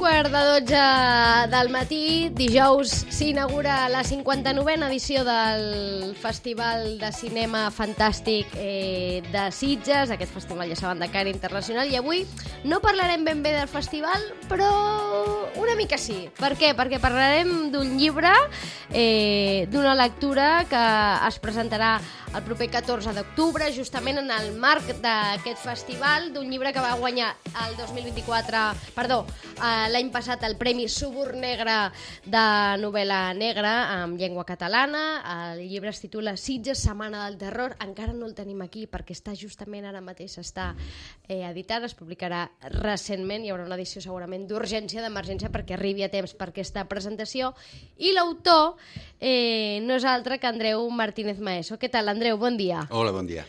11:45 del matí, dijous, s'inaugura la 59a edició del Festival de Cinema Fantàstic de Sitges. Aquest festival ja saben de cara internacional, i avui no parlarem ben bé del festival, però una mica sí. Per què? Perquè parlarem d'un llibre, d'una lectura que es presentarà el proper 14 d'octubre, justament en el marc d'aquest festival, d'un llibre que va guanyar el 2024, l'any passat, el Premi Suborn Negre de novel·la negra en llengua catalana. El llibre es titula Sitges, Setmana del Terror. Encara no el tenim aquí perquè està justament ara mateix editat, es publicarà recentment, hi haurà una edició segurament d'urgència, d'emergència, perquè arribi a temps per aquesta presentació. I l'autor no és altre que Andreu Martínez Maeso. Què tal, Andreu? Bon dia. Hola, bon dia.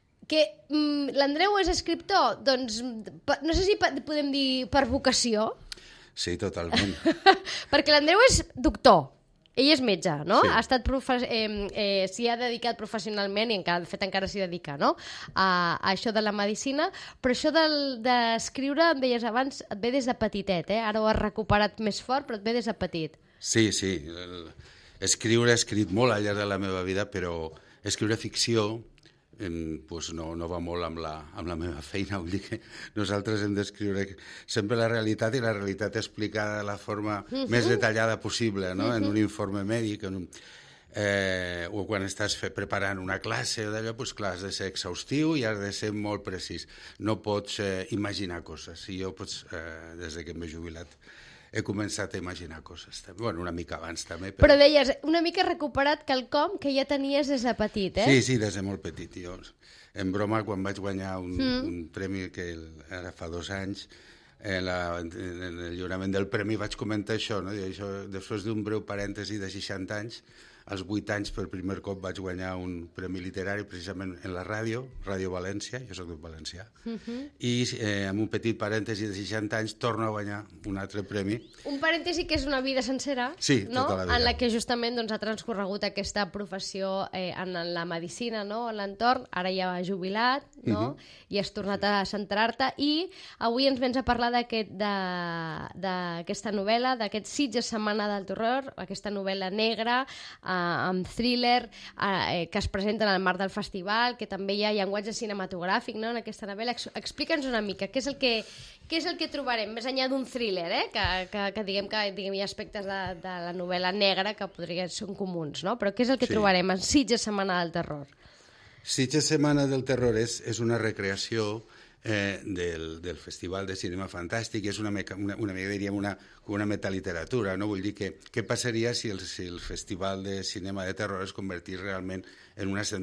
L'Andreu és escriptor, doncs no sé si podem dir per vocació. Sí, totalment. Perquè l'Andreu és doctor, ell és metge, no? Sí. Ha estat s'hi ha dedicat professionalment, i de fet encara s'hi dedica, no? A això de la medicina, però això d'escriure, em deies abans, et ve des de petitet, ara ho has recuperat més fort, però et ve des de petit. Sí. Escriure he escrit molt al llarg de la meva vida, però escriure ficció no va molt amb la meva feina. Vull dir que nosaltres hem d'escriure sempre la realitat, i la realitat explicada de la forma més detallada possible, no? En un informe mèdic, o quan estàs preparant una classe o d'allò, doncs clar, has de ser exhaustiu i has de ser molt precís. No pots imaginar coses. I jo, des que m'he jubilat, he començat a imaginar coses. Bueno, una mica abans també. Però deies, una mica recuperat quelcom que ja tenies des de petit, Sí, des de molt petit. Jo, en broma, quan vaig guanyar un premi que ara fa 2 anys, en el lliurament del premi vaig comentar això, no? Després d'un breu parèntesi de 60 anys, als 8 anys per primer cop vaig guanyar un premi literari precisament en la ràdio, Ràdio València, jo soc de valencià, i amb un petit parèntesi de 60 anys torno a guanyar un altre premi. Un parèntesi que és una vida sencera, sí, no? Tota la vida. En la que justament ha transcorregut aquesta professió en la medicina, no? En l'entorn, ara ja jubilat, no? I has tornat a centrar-te, i avui ens vens a parlar d'aquesta novel·la, d'aquest Sitges, Setmana del Terror, aquesta novel·la negra, amb thriller, que es presenta en el marc del festival, que també hi ha llenguatge cinematogràfic, no?, en aquesta novel·la. Explica'ns una mica, què és el que trobarem, més enllà d'un thriller, que diguem que hi ha aspectes de la novel·la negra que són comuns, no? Però què és el que trobarem en Sitges, Setmana del Terror? Sitges, Setmana del Terror és una recreació del Festival de Cinema Fantàstic, és una metaliteratura, no? Vull dir que què passaria si el Festival de Cinema de Terror es convertís realment en una